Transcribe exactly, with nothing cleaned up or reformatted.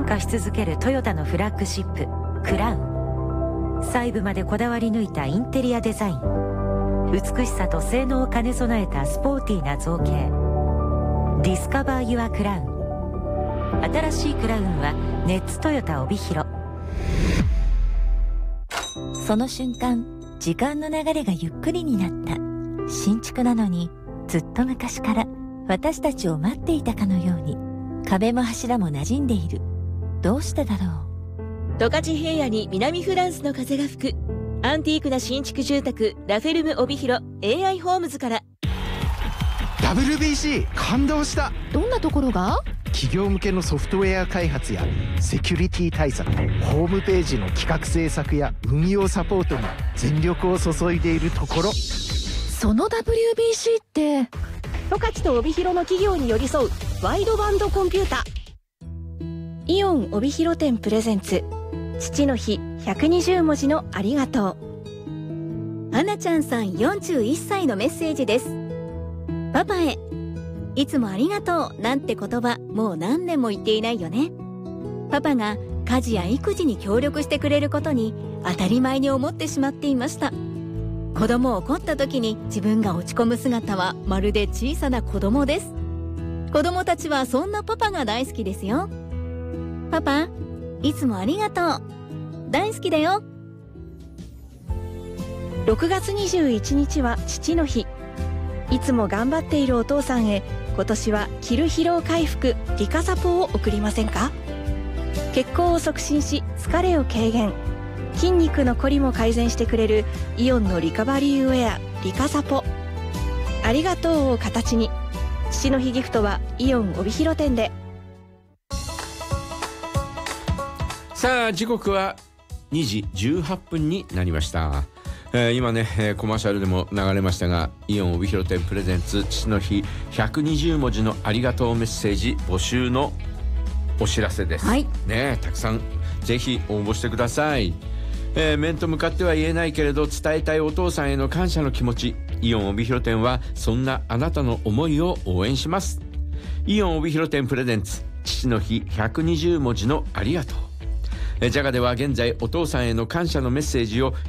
化し続けるトヨタのフラッグシップクラウン。細部までこだわり抜いたインテリアデザイン、美しさと性能を兼ね備えたスポーティーな造形。ディスカバーユアクラウン。新しいクラウンはネッツトヨタ帯広。 その瞬間、時間の流れがゆっくりになった。新築なのにずっと昔から私たちを待っていたかのように、壁も柱も馴染んでいる。どうしてだろう。 十勝平野に南フランスの風が吹く。アンティークな新築住宅ラフェルム帯広 エーアイ ホームズから。 ダブリュービーシー 感動した。 どんなところが？ 企業向けのソフトウェア開発やセキュリティ対策、ホームページの企画制作や運用サポートに全力を注いでいるところ。 その ダブリュービーシー って十勝と帯広の企業に寄り添うワイドバンドコンピュータ。イオン帯広店プレゼンツ、父の日ひゃくにじゅうもじのありがとう。 アナちゃんさんよんじゅういっさいのメッセージです。パパへ、いつもありがとうなんて言葉、もう何年も言っていないよね。パパが家事や育児に協力してくれることに当たり前に思ってしまっていました。子供を怒った時に自分が落ち込む姿はまるで小さな子供です。子供たちはそんなパパが大好きですよ。パパ、いつもありがとう。大好きだよ。 ろくがつにじゅういちにちは父の日。いつも頑張っているお父さんへ、今年は着る疲労回復リカサポを送りませんか。血行を促進し疲れを軽減、筋肉のこりも改善してくれるイオンのリカバリーウェアリカサポ。ありがとうを形に、父の日ギフトはイオン帯広店で。 さあ時刻はにじじゅうはっぷんになりました。えー、今ね、えー、コマーシャルでも流れましたが、イオン帯広店プレゼンツ父の日ひゃくにじゅうもじのありがとうメッセージ募集のお知らせです、 はい、 ね、たくさんぜひ応募してください。えー、面と向かっては言えないけれど伝えたいお父さんへの感謝の気持ち、イオン帯広店はそんなあなたの思いを応援します。イオン帯広店プレゼンツ父の日ひゃくにじゅうもじのありがとう。えー、ジャガでは現在お父さんへの感謝のメッセージを